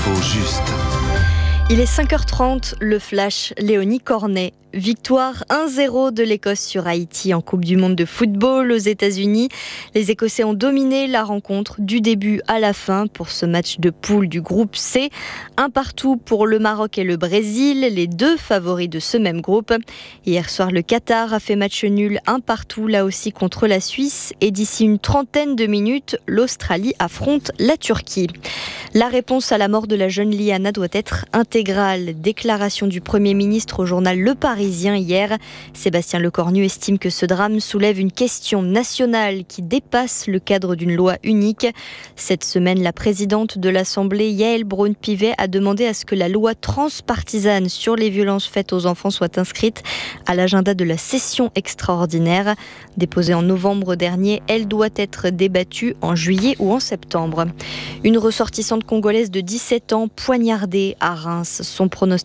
Au juste. Il est 5h30, le flash Léonie Cornet. Victoire 1-0 de l'Écosse sur Haïti en Coupe du Monde de football aux États-Unis. Les Écossais ont dominé la rencontre du début à la fin pour ce match de poule du groupe C. Un partout pour le Maroc et le Brésil, les deux favoris de ce même groupe. Hier soir, le Qatar a fait match nul un partout là aussi contre la Suisse. Et d'ici une trentaine de minutes, l'Australie affronte la Turquie. La réponse à la mort de la jeune Liana doit être intégrale. Déclaration du Premier ministre au journal Le Parisien hier. Sébastien Lecornu estime que ce drame soulève une question nationale qui dépasse le cadre d'une loi unique. Cette semaine, la présidente de l'Assemblée, Yaël Braun-Pivet, a demandé à ce que la loi transpartisane sur les violences faites aux enfants soit inscrite à l'agenda de la session extraordinaire. Déposée en novembre dernier, elle doit être débattue en juillet ou en septembre. Une ressortissante congolaise de 17 ans poignardée à Reims. Son pronostic